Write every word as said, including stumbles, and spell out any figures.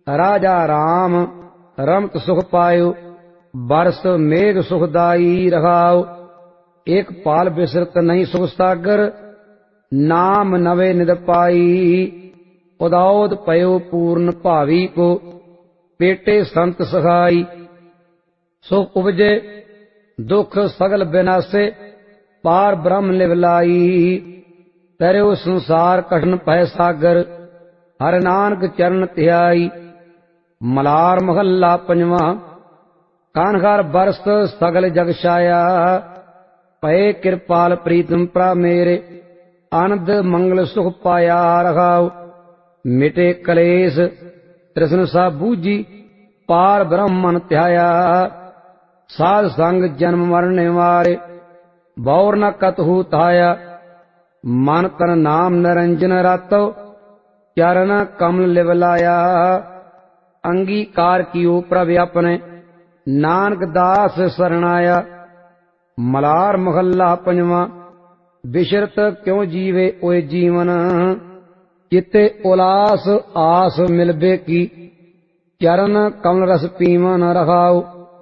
राजा राम रमत सुख पायो, बरस मेघ सुखदाई रहाओ। एक पाल बिसरत नहीं सुख सागर, नाम नवे निद पाई। उदाउद पयो पूर्ण भावी को, पेटे संत सखाई। सुख उपजे दुख सगल बिनासे, पार ब्रह्म लिवलाई। तरयो संसार कठिन पै सागर, हर नानक चरण ध्याई। मलार महला पंजवा। कानघर बरस सगल जग छाया, पए कृपाल प्रीतम प्रा मेरे। आनंद मंगल सुख पाया रखाओ, मिटे कलेश तृष्ण सा बूझी। पार ब्रह्मन ध्याया, साध संग जन्म मरण निवारे। बौर न कतहु ताया, मन तन नाम निरंजन रातो। चरण कमल लिवलाया, अंगीकार कियो प्रभ अपने। नानक दास शरणाया। मलार महला पंजवा। बिशरत क्यों जीवे ओए जीवन, चित्ते उलास आस मिलबे की। चरण कमल रस पीवन रखाओ,